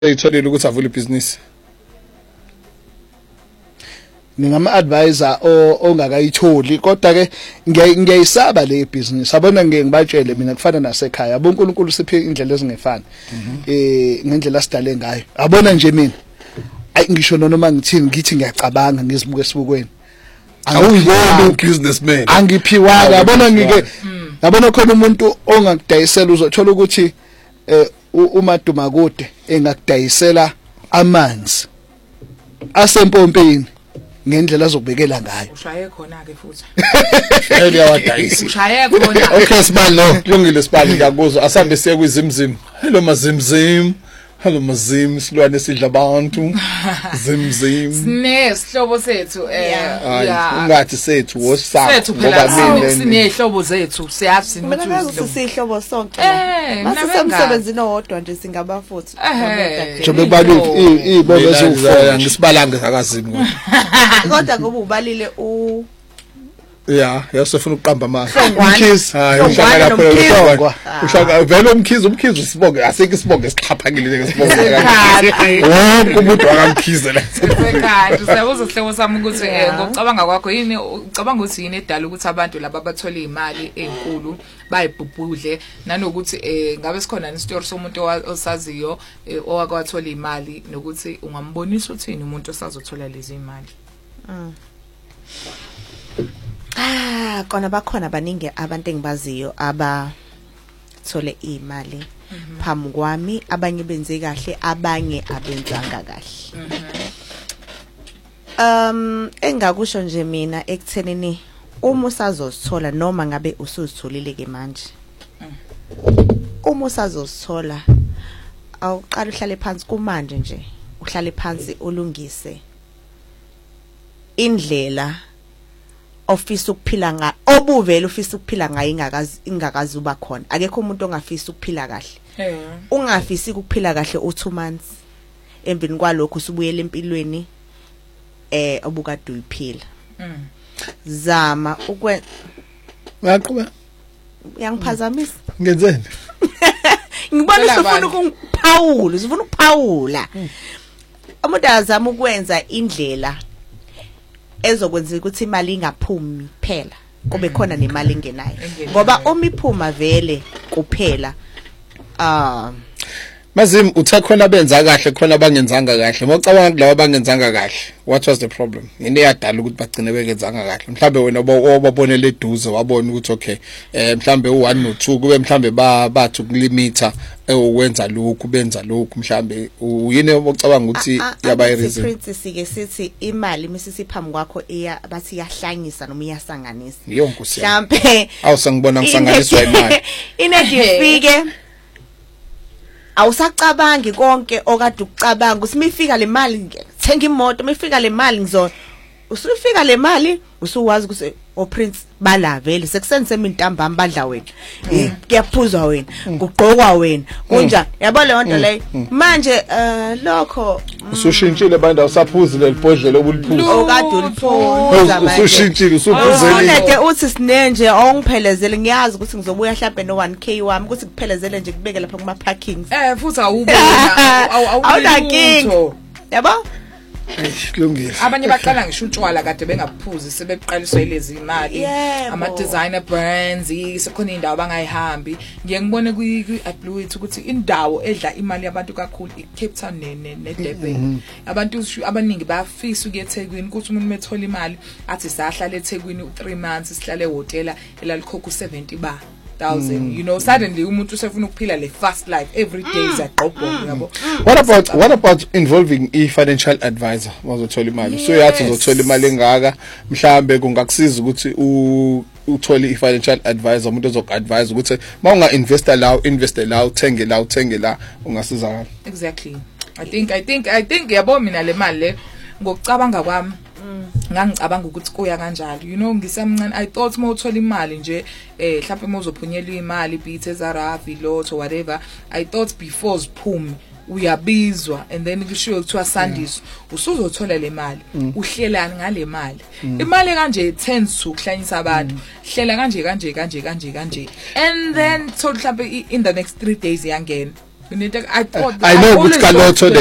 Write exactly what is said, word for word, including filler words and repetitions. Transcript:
Eyitholile ukuthi avule ibhizinisi. Ngingama advisor ongakayitholi kodwa ke ngiyayisaba le business. Abona ngeke ngibatshele mina kufana nasekhaya. Abo uNkulunkulu siphe indlela ezingefani. Eh ngendlela sidale ngayo. Abona nje mina. Ayi ngisho noma ngithini ngithi ngiyacabanga ngizibuke esibukweni. Awuyibona ubusinessman. Angiphiwa yabona ngike. Yabona khona umuntu ongakudayisela uzothola ukuthi eh uMaduma kude engakudayisela amanzi asempompini ngendlela azokubekela ngayo. Ushaye khona ke futhi. Eliyawadayisa. Ushaye khona. Okay sibali lo, kulungile sibali ngiyakuzwa. Asambe siye kwizimzim. Hello mazimzim. Hello mazim silwane sidla abantu. Zimzim. Sine sihlobo sethu eh ya. Ungathi sethu wosapho sethu phela sinehlobo zethu siyazi ukuthi sisihlobo sonke. Eh, nasemsebenzini owodwa nje singabafuthi. Njobe baluphi ibobe eziwu ngisibalanga akazimi kodwa. Kodwa ngoba ubalile u Yeah, yasefuna ukuqamba amanga. Umkhizi. Hayi, ushaka phela. Ushaka vele umkhizi, umkhizi sibonge, asike sibonge sichaphakile ke sibonge. Wonke umuntu akamkhize la. Ekhaya, siyabuza sihlebo sami ukuthi ngokucabanga kwakho yini ucabanga ukuthi yini edala ukuthi abantu laba abathola imali enkulu bayibhubhudle nanokuthi eh ngabe sikhona istory somuntu osaziyo owakwathola imali nokuthi ungambonisa uthini umuntu osazothola lezi imali. Mm. Ah, kona bakhona baningi abantu engibaziyo aba thole imali phambi kwami, abanye benze kahle, abanye abenzanga kahle. Um engakusho nje mina ekuthenini uma usazozithola noma ngabe usuzitholile ke manje. Uma usazozithola awuqala uhlale phansi kumanje nje, uhlale phansi ulungise indlela ofisa ukuphila nga obuvela ufisa ukuphila ngayo ingakazi ingakazi uba khona. Akekho umuntu ongafisa ukuphila kahle. Eh. Ungafisi ukuphila kahle u two months. Emveni kwalokho usubuyela empilweni eh obukade uyiphila. Mm. Zama ukwe Ngaqhubeka. Yangiphazamisa. Ngenzeni? Ngibona usufuna ukuphawula, usufuna ukuphawula. Umuntu azama ukwenza indlela ezokwenza ukuthi imali ingaphumi phela kube khona nemali engenayo ngoba uma iphuma vele kuphela ah Mazim uthakhona benza kahle khona bangenzanga kahle mawucabanga kulabo bangenzanga kahle what was the problem yini eyadala ukuthi bagcine bengenzanga kahle mhlambe wena obabonele eduze wabona ukuthi okay eh mhlambe u one no two kube mhlambe ba bathu kulimiter ewenza lokhu benza lokhu mhlambe uyini obocabanga ukuthi yabayirize princess ke sithi imali misisiphambi kwakho iya bathi yahlangisa noma iyasanganisa yonke usiya mhlambe awusangibona ngisanganiswa imali inedifike awusacabangi konke okade ukucabanga usimifika le mali thenga imoto mifika le mali ngizo usufika le mali usuwazi ukuthi o prince bala vele sekusenzise imintambama badla wena kuyaphuzwa wena kugqokwa wena kunja yabo le nto leyo manje eh lokho usushintshile banda usaphuzile libhodlela obuliphuza okade uliphuza manje usushintshile usuphuzele unede uthi sinenje ongiphelezele ngiyazi ukuthi ngizobuya mhlambe no one k wami ukuthi kuphelezele nje kubeke lapha kuma parkings eh futhi awubona awunakinto yabo Kulungile. Abanye baqala ngisho utshwala kade bengaphuzi sebeqaliswa ilezi imali ama designer brands sekhona indawo bangayihambi ngiye ngibone kwi Upload ukuthi indawo edla imali yabantu kakhulu iCape Town ne neDurban. Abantu abaningi bayafisa ukuya eThekwini ukuthi umuntu methola imali athi sahlala eThekwini three months sihlale ehotela elalikhokha seventy ba thousand. You know, suddenly umuntu usefuna ukuphila le fast life every day is a gqobho yabo. What about what about involving a financial advisor wazothola imali? So yathi uzothola imali engaka mhlambe kungakusiza ukuthi u uthole i financial advisor umuntu ozokuadvise ukuthi mawunga investor la invest la uthenge la uthenge la ungasizakala. Exactly. I think I think I think yabo mina le mali le ngokucabanga kwami ngangicabanga ukuthi kuya kanjalo you know ngisamncane I thought mawuthola imali nje eh mhlawumbe mawuzophunyelwa imali bithe zarafi lot or whatever I thought before ziphumi uyabizwa and then kushiwo kuthiwa sandiso usuzothola le mali uhlelani ngale mali imali kanje tends to ukuhlanyisa abantu hlela kanje kanje kanje kanje kanje and then so mhlawumbe in the next three days yangena Unento I thought I know ukuthi kalotho